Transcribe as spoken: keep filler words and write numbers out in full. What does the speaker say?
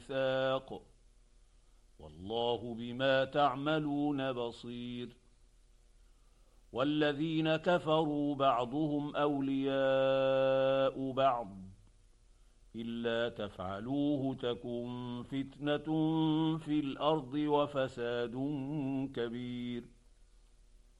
ميثاق والله بما تعملون بصير والذين كفروا بعضهم أولياء بعض إلا تفعلوه تكن فتنة في الأرض وفساد كبير